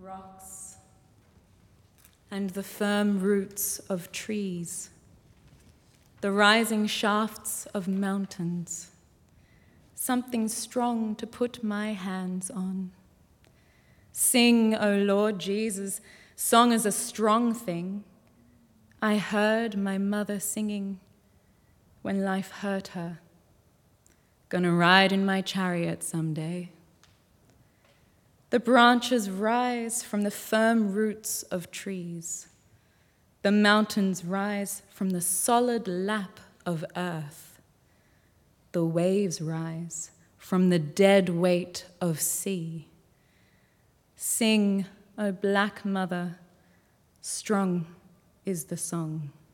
rocks and the firm roots of trees, the rising shafts of mountains, something strong to put my hands on. Sing, O Lord Jesus, song is a strong thing. I heard my mother singing when life hurt her. Gonna ride in my chariot someday. The branches rise from the firm roots of trees. The mountains rise from the solid lap of earth. The waves rise from the dead weight of sea. Sing, O black mother, strong is the song.